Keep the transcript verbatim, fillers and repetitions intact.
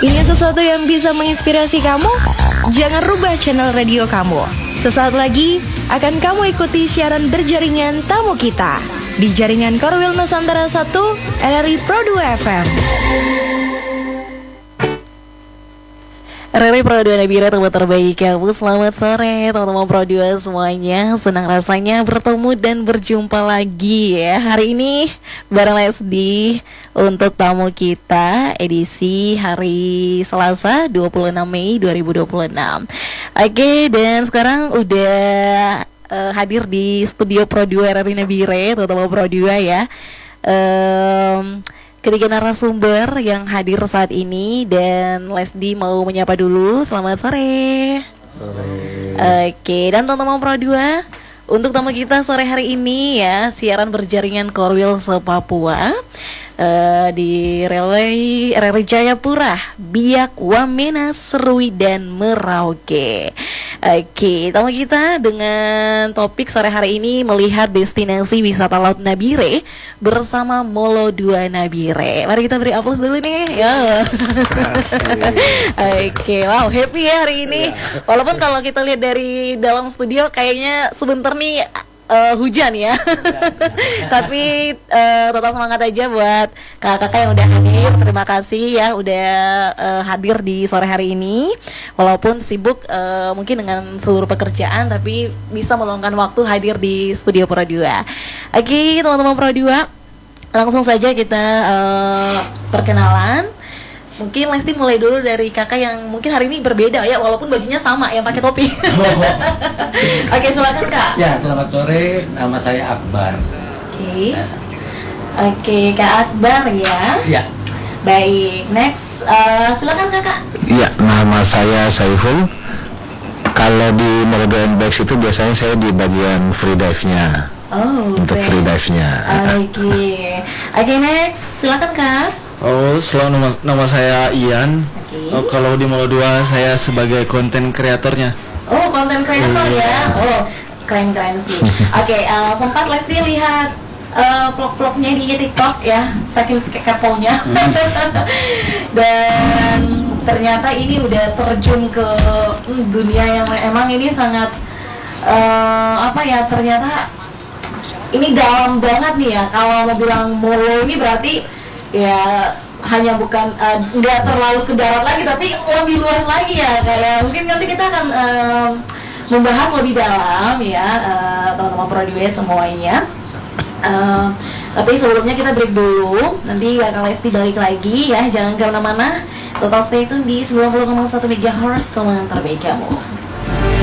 Ingin sesuatu yang bisa menginspirasi kamu? Jangan rubah channel radio kamu. Sesaat lagi akan kamu ikuti siaran berjaringan tamu kita di jaringan Korwil Nusantara satu R R I Pro dua F M. R R I Pro dua Nabira, teman terbaik kamu. Selamat sore teman-teman Pro dua semuanya. Senang rasanya bertemu dan berjumpa lagi ya. Hari ini bareng Lesdi untuk tamu kita edisi hari Selasa dua puluh enam Mei dua ribu dua puluh enam. Oke, dan sekarang udah uh, hadir di studio Pro dua R R I Nabire, teman-teman Pro dua ya. Um, Ketiga narasumber yang hadir saat ini, dan Lesdi mau menyapa dulu. Selamat sore. Sore. Oke, dan teman-teman Pro dua, untuk tamu kita sore hari ini ya, siaran berjaringan Korwil se-Papua uh, di Relay R R I Jayapura, Biak, Wamena, Serui, dan Merauke. Oke, tamu kita dengan topik sore hari ini melihat destinasi wisata Laut Nabire bersama Molo dua Nabire. Mari kita beri aplaus dulu nih. Ya. Oke, wow, happy ya hari ini. Walaupun kalau kita lihat dari dalam studio kayaknya sebentar nih Uh, hujan ya. Tapi uh, tetap semangat aja buat kakak-kakak yang udah hadir. Terima kasih ya udah uh, hadir di sore hari ini. Walaupun sibuk uh, mungkin dengan seluruh pekerjaan, tapi bisa meluangkan waktu hadir di studio Pro dua. Oke, teman-teman Pro dua, langsung saja kita uh, perkenalan. Mungkin Lesti mulai dulu dari kakak yang mungkin hari ini berbeda ya, walaupun bajunya sama yang pakai topi. Oh. Oke, silakan Kak. Ya, selamat sore. Nama saya Akbar. Oke. Oke, Kak Akbar ya. Ya. Baik, next uh, silakan Kakak. Ya, nama saya Saiful. Kalau di Morodo and Bags itu biasanya saya di bagian free dive-nya. Oh, untuk great. free dive-nya. Oke. Oke, next silakan Kak. Oh, selalu nama, nama saya Ian. Oke. Oh, kalau di Molo dua saya sebagai konten kreatornya. Oh, konten kreator ya. Oh, keren-keren sih. Oke, uh, sempat Lesti lihat uh, vlog-vlognya di TikTok ya, saking keponya. Dan ternyata ini udah terjun ke hmm, dunia yang emang ini sangat uh, apa ya, ternyata ini dalam banget nih ya. Kalau mau bilang Molo ini berarti ya hanya bukan nggak uh, terlalu ke darat lagi, tapi lebih luas lagi ya. Kayak mungkin nanti kita akan uh, membahas lebih dalam ya, uh, teman-teman Pro dua semuanya. Uh, tapi sebelumnya kita break dulu, nanti bakal Lesti balik lagi ya, jangan kemana-mana. Total stay tune di sembilan puluh koma satu megahertz, teman terbaik kamu.